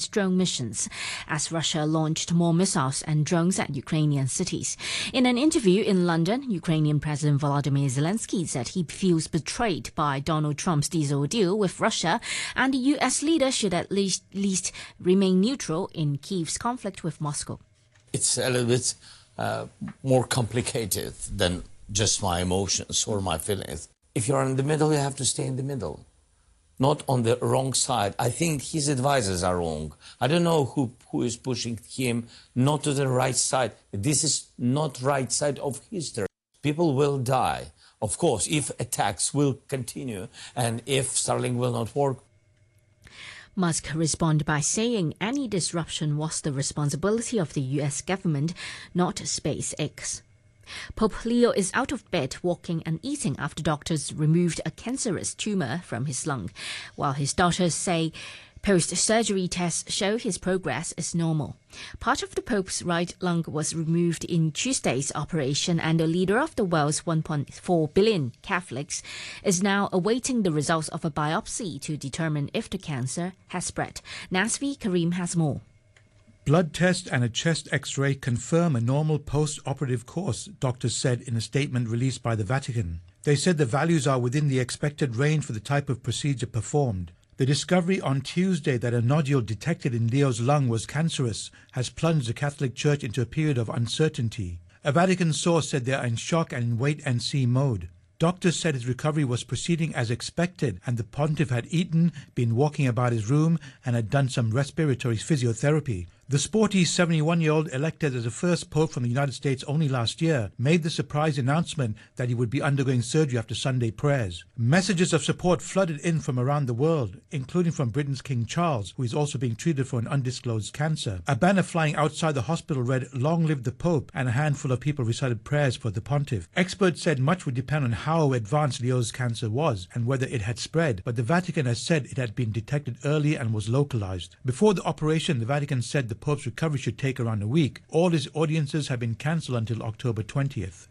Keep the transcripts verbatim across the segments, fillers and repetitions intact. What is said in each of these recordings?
drone missions as Russia launched more missiles and drones at Ukrainian cities. In an interview in London, Ukrainian President Volodymyr Zelensky said he feels betrayed by Donald Trump's diesel deal with Russia, and the U S leader should at least, least remain neutral in Kyiv's conflict with Moscow. It's a little bit uh, more complicated than just my emotions or my feelings. If you're in the middle, you have to stay in the middle, not on the wrong side. I think his advisors are wrong. I don't know who, who is pushing him not to the right side. This is not right side of history. People will die, of course, if attacks will continue and if Starlink will not work. Musk responded by saying any disruption was the responsibility of the U S government, not SpaceX. Pope Leo is out of bed, walking and eating after doctors removed a cancerous tumour from his lung, while his daughters say post-surgery tests show his progress is normal. Part of the Pope's right lung was removed in Tuesday's operation, and the leader of the world's one point four billion Catholics is now awaiting the results of a biopsy to determine if the cancer has spread. Nasvi Karim has more. Blood test and a chest X-ray confirm a normal post-operative course, doctors said in a statement released by the Vatican. They said the values are within the expected range for the type of procedure performed. The discovery on Tuesday that a nodule detected in Leo's lung was cancerous has plunged the Catholic Church into a period of uncertainty. A Vatican source said they are in shock and in wait-and-see mode. Doctors said his recovery was proceeding as expected, and the pontiff had eaten, been walking about his room, and had done some respiratory physiotherapy. The sporty seventy-one-year-old, elected as the first pope from the United States only last year, made the surprise announcement that he would be undergoing surgery after Sunday prayers. Messages of support flooded in from around the world, including from Britain's King Charles, who is also being treated for an undisclosed cancer. A banner flying outside the hospital read, "Long live the Pope," and a handful of people recited prayers for the pontiff. Experts said much would depend on how advanced Leo's cancer was and whether it had spread, but the Vatican has said it had been detected early and was localized. Before the operation, the Vatican said the Pope's recovery should take around a week. All his audiences have been cancelled until October twentieth.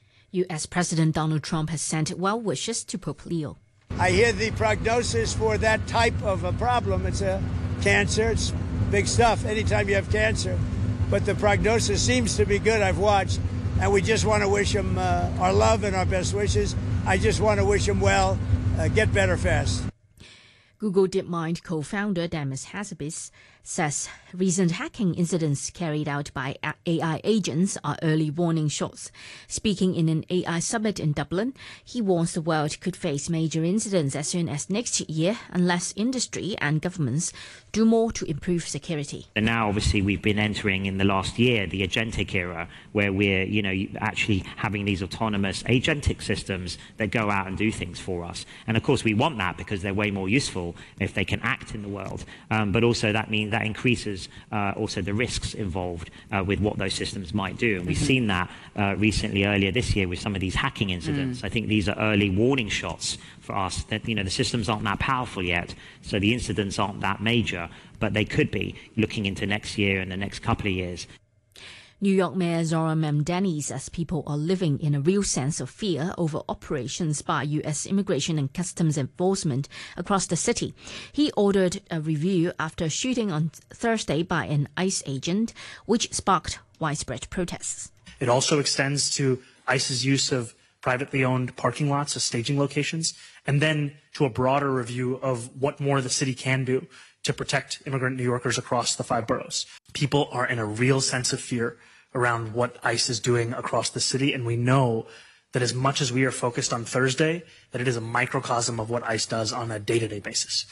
U S President Donald Trump has sent well wishes to Pope Leo. I hear the prognosis for that type of a problem. It's a cancer. It's big stuff anytime you have cancer. But the prognosis seems to be good. I've watched. And we just want to wish him uh, our love and our best wishes. I just want to wish him well. Uh, get better fast. Google DeepMind co-founder Demis Hassabis says recent hacking incidents carried out by A I agents are early warning shots. Speaking in an A I summit in Dublin, he warns the world could face major incidents as soon as next year unless industry and governments do more to improve security. And now, obviously, we've been entering in the last year the agentic era, where we're, you know, actually having these autonomous agentic systems that go out and do things for us. And of course, we want that because they're way more useful if they can act in the world. Um, but also, that means that increases uh, also the risks involved uh, with what those systems might do. And we've mm-hmm. seen that uh, recently, earlier this year, with some of these hacking incidents. Mm. I think these are early warning shots for us that, you know, the systems aren't that powerful yet, so the incidents aren't that major, but they could be looking into next year and the next couple of years. New York Mayor Zohran Mamdani says people are living in a real sense of fear over operations by U S Immigration and Customs Enforcement across the city. He ordered a review after a shooting on Thursday by an ICE agent, which sparked widespread protests. It also extends to ICE's use of privately owned parking lots as staging locations, and then to a broader review of what more the city can do to protect immigrant New Yorkers across the five boroughs. People are in a real sense of fear around what ICE is doing across the city, and we know that as much as we are focused on Thursday, that it is a microcosm of what ICE does on a day-to-day basis.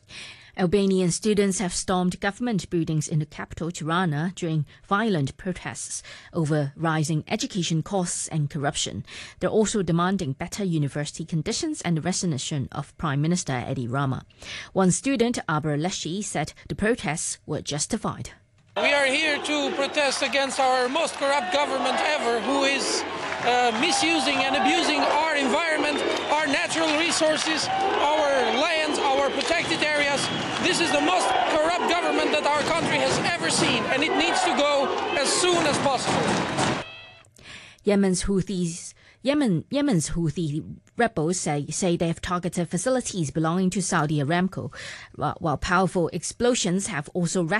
Albanian students have stormed government buildings in the capital, Tirana, during violent protests over rising education costs and corruption. They're also demanding better university conditions and the resignation of Prime Minister Edi Rama. One student, Abra Leshi, said the protests were justified. We are here to protest against our most corrupt government ever, who is uh, misusing and abusing our environment, our natural resources, our lands, our protected areas. This is the most corrupt government that our country has ever seen, and it needs to go as soon as possible. Yemen's Houthis Yemen, Yemen's Houthi rebels say, say they have targeted facilities belonging to Saudi Aramco, while, while powerful explosions have also